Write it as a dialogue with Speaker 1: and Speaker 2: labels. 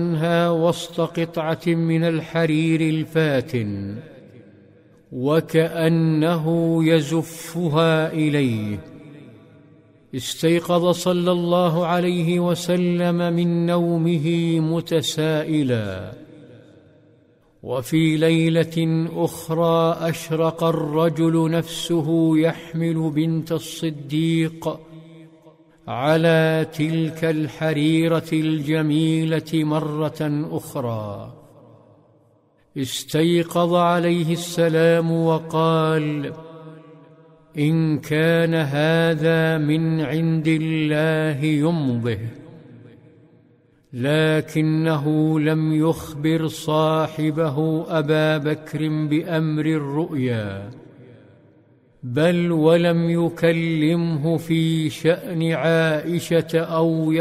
Speaker 1: عنها وسط قطعة من الحرير الفاتن، وكأنه يزفها إليه. استيقظ صلى الله عليه وسلم من نومه متسائلا. وفي ليلة أخرى أشرق الرجل نفسه يحمل بنت الصديق على تلك الحريرة الجميلة مرة أخرى. استيقظ عليه السلام وقال: إن كان هذا من عند الله يمضه. لكنه لم يخبر صاحبه أبا بكر بأمر الرؤيا، بل ولم يكلمه في شأن عائشة أو